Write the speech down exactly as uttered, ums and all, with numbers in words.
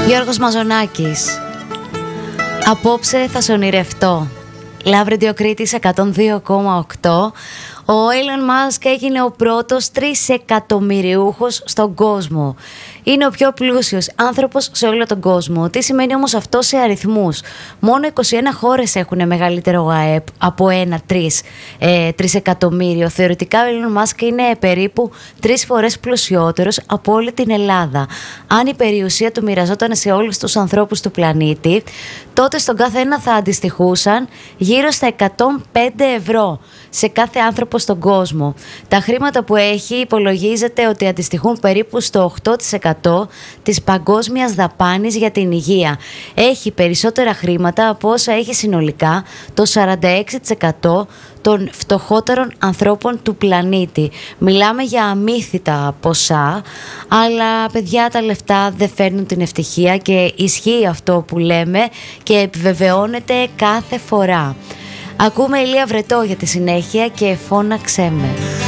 Γιώργος Μαζονάκης. Απόψε θα σε ονειρευτώ. Λαύριο Διοκρίτης εκατόν δύο κόμμα οκτώ. Ο Elon Musk έγινε ο πρώτος τρισεκατομμυριούχος στον κόσμο. Είναι ο πιο πλούσιος άνθρωπος σε όλο τον κόσμο. Τι σημαίνει όμως αυτό σε αριθμούς? Μόνο είκοσι ένα χώρες έχουν μεγαλύτερο ΑΕΠ από ένα τρεις, ε, τρισεκατομμύριο. Θεωρητικά ο Elon Musk είναι περίπου τρεις φορές πλουσιότερος από όλη την Ελλάδα. Αν η περιουσία του μοιραζόταν σε όλους τους ανθρώπους του πλανήτη, τότε στον κάθε ένα θα αντιστοιχούσαν γύρω στα εκατόν πέντε ευρώ σε κάθε άνθρωπο στον κόσμο. Τα χρήματα που έχει υπολογίζεται ότι αντιστοιχούν περίπου στο οκτώ τοις εκατό της παγκόσμιας δαπάνης για την υγεία. Έχει περισσότερα χρήματα από όσα έχει συνολικά το σαράντα έξι τοις εκατό των φτωχότερων ανθρώπων του πλανήτη. Μιλάμε για αμύθιτα ποσά, αλλά παιδιά, τα λεφτά δεν φέρνουν την ευτυχία και ισχύει αυτό που λέμε και επιβεβαιώνεται κάθε φορά. Ακούμε Ηλία Βρετό για τη συνέχεια και φώναξέ με.